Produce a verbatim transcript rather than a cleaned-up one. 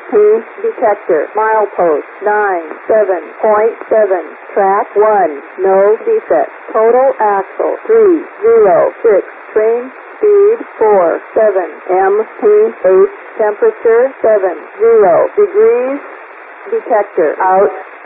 P detector. Milepost nine seven point seven. Track one. No defect. Total axle three zero six. Train speed four seven. M P H temperature seven zero degrees. Detector out.